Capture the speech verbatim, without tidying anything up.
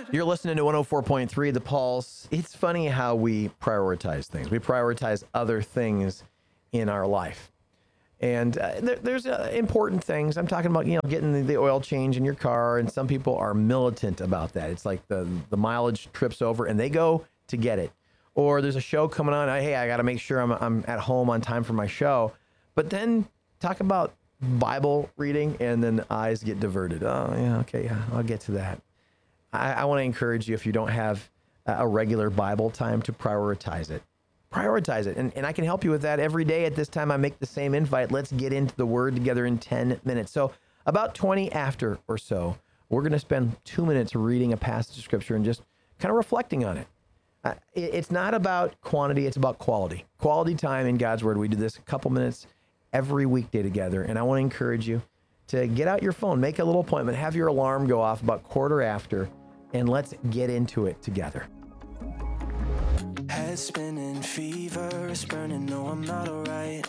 You're listening to one oh four point three The Pulse. It's funny how we prioritize things. We prioritize other things in our life. And uh, there, there's uh, important things. I'm talking about, you know, getting the, the oil change in your car. And some people are militant about that. It's like the, the mileage trips over and they go to get it. Or there's a show coming on. Hey, I got to make sure I'm, I'm at home on time for my show. But then talk about Bible reading and then eyes get diverted. Oh, yeah, okay, yeah, I'll get to that. I, I want to encourage you, if you don't have a regular Bible time, to prioritize it. Prioritize it. And, and I can help you with that every day. At this time, I make the same invite. Let's get into the Word together in ten minutes. So about twenty after or so, we're going to spend two minutes reading a passage of Scripture and just kind of reflecting on it. Uh, it. It's not about quantity. It's about quality. Quality time in God's Word. We do this a couple minutes every weekday together. And I want to encourage you to get out your phone, make a little appointment, have your alarm go off about quarter after, and let's get into it together. Head spinning, fever is burning, no I'm not alright.